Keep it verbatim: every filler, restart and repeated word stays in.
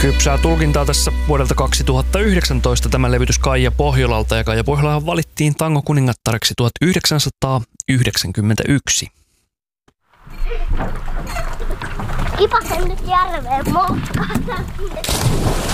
Kypsää tulkintaa tässä vuodelta kaksituhattayhdeksäntoista tämä levytys Kaija Pohjolalta, ja Kaija Pohjolahan valittiin tangokuningattareksi tuhatyhdeksänsataayhdeksänkymmentäyksi. Kipasen nyt järveen moukkaan.